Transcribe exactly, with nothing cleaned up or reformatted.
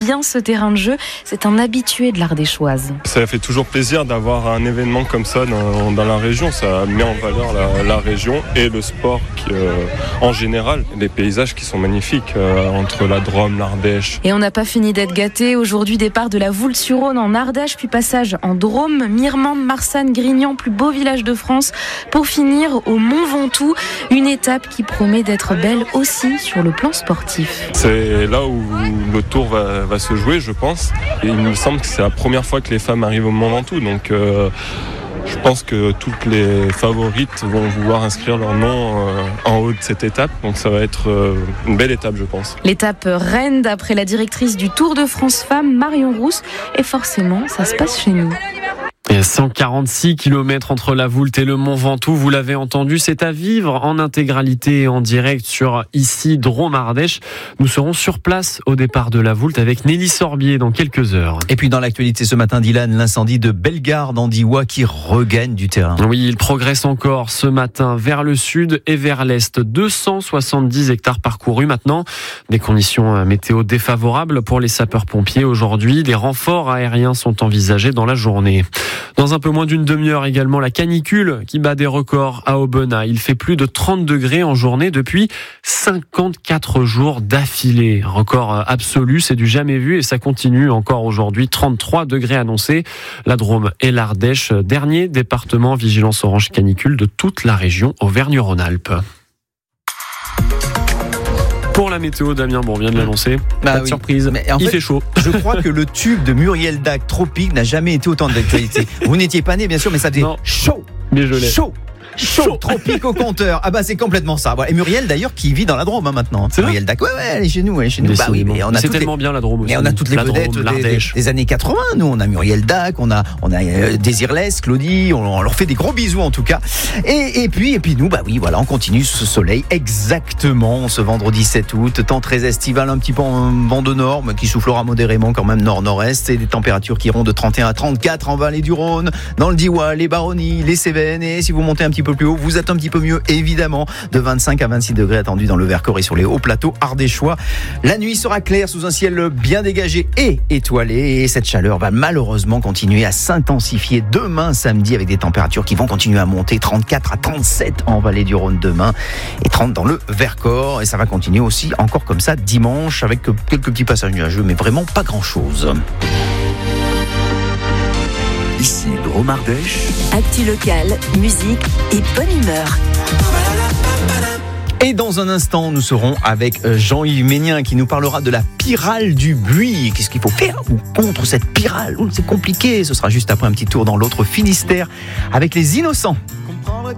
bien ce terrain de jeu. C'est un habitué de l'Ardéchoise. Ça fait toujours plaisir d'avoir un événement comme ça dans, dans la région. Ça met en valeur la, la région et le sport qui, euh, en général. Les paysages qui sont magnifiques euh, entre la Drôme, l'Ardèche. Et on n'a pas fini d'être gâtés. Aujourd'hui, départ de la Voulte-sur-Rhône en Ardèche, puis passage en Drôme, Mirmande, Marsanne, Grignan, plus beau village de France, pour finir au Mont Ventoux. Une étape qui promet d'être belle aussi sur le plan sportif. C'est là où le tour va, va se jouer, je pense. Et il me semble que c'est la première fois que les femmes arrivent au Mont Ventoux. Donc euh, je pense que toutes les favorites vont vouloir inscrire leur nom euh, en haut de cette étape. Donc ça va être euh, une belle étape, je pense. L'étape reine, d'après la directrice du Tour de France Femmes, Marion Rousse. Et forcément, ça se passe chez nous. cent quarante-six kilomètres entre la Voulte et le Mont Ventoux, vous l'avez entendu, c'est à vivre en intégralité et en direct sur ici Drôme Ardèche. Nous serons sur place au départ de la Voulte avec Nelly Sorbier dans quelques heures. Et puis dans l'actualité ce matin, Dylan, l'incendie de Bellegarde en Diois qui regagne du terrain. Oui, il progresse encore ce matin vers le sud et vers l'est. deux cent soixante-dix hectares parcourus maintenant. Des conditions météo défavorables pour les sapeurs-pompiers aujourd'hui. Des renforts aériens sont envisagés dans la journée. Dans un peu moins d'une demi-heure également, la canicule qui bat des records à Aubenas. Il fait plus de trente degrés en journée depuis cinquante-quatre jours d'affilée. Record absolu, c'est du jamais vu et ça continue encore aujourd'hui. trente-trois degrés annoncés. La Drôme et l'Ardèche, dernier département vigilance orange canicule de toute la région Auvergne-Rhône-Alpes. Pour la météo, Damien, bon, on vient de l'annoncer. Bah Pas de oui. surprise, Mais en il fait, fait chaud. Je crois que le tube de Muriel Dac, Tropique, n'a jamais été autant d'actualité. Vous n'étiez pas né, bien sûr, mais ça faisait Non. chaud, Mais je l'ai. chaud. Chaud, Chaud. Tropique au compteur. Ah bah c'est complètement ça. Voilà. Et Muriel d'ailleurs qui vit dans la Drôme hein, maintenant. C'est vrai Muriel Dac, ouais, ouais, elle est chez nous, elle est chez nous. Bah oui, mais on a c'est toutes les... tellement bien la Drôme aussi. Mais on a toutes les La vedettes Drôme, des, des, l'Ardèche. des années quatre-vingts. Nous, on a Muriel Dac, on a, on a euh, Désirless, Claudie. On, on leur fait des gros bisous en tout cas. Et, et puis, et puis nous, bah oui, voilà, on continue ce soleil exactement ce vendredi sept août. Temps très estival, un petit peu en vent de nord, mais qui soufflera modérément quand même nord-nord-est. Et des températures qui iront de trente et un à trente-quatre en vallée du Rhône, dans le Diois, les Baronnies, les Cévennes. Et si vous montez un petit peu plus haut, vous êtes un petit peu mieux, évidemment. De vingt-cinq à vingt-six degrés attendus dans le Vercors et sur les hauts plateaux ardéchois. La nuit sera claire sous un ciel bien dégagé et étoilé. Et cette chaleur va malheureusement continuer à s'intensifier demain samedi avec des températures qui vont continuer à monter. trente-quatre à trente-sept en vallée du Rhône demain et trente dans le Vercors. Et ça va continuer aussi encore comme ça dimanche avec quelques petits passages nuageux, mais vraiment pas grand chose. Ici Drôme Ardèche. Actu locale, musique et bonne humeur. Et dans un instant, nous serons avec Jean-Yves Ménien qui nous parlera de la pyrale du buis. Qu'est-ce qu'il faut faire contre cette pyrale ? C'est compliqué. Ce sera juste après un petit tour dans l'autre Finistère avec les Innocents.